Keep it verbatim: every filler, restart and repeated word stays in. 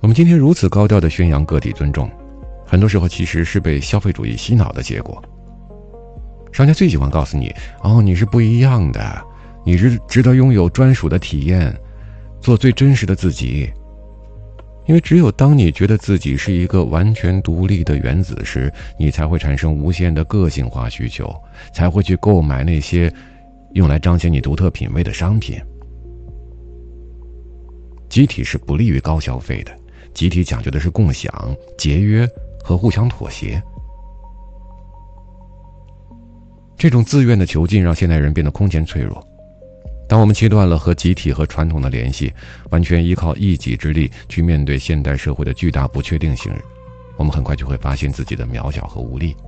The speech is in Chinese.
们今天如此高调地宣扬个体尊重，很多时候其实是被消费主义洗脑的结果。商家最喜欢告诉你，哦，你是不一样的，你是值得拥有专属的体验，做最真实的自己。因为只有当你觉得自己是一个完全独立的原子时，你才会产生无限的个性化需求，才会去购买那些用来彰显你独特品味的商品。集体是不利于高消费的，集体讲究的是共享、节约和互相妥协。这种自愿的囚禁让现代人变得空前脆弱。当我们切断了和集体和传统的联系，完全依靠一己之力去面对现代社会的巨大不确定性，我们很快就会发现自己的渺小和无力。